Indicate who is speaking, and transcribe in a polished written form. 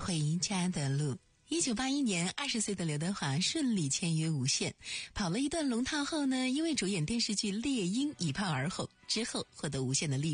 Speaker 1: 回家的路。1981年，20岁的刘德华顺利签约无线，跑了一段龙套后呢，因为主演电视剧《猎鹰》一炮而红，之后获得无线的力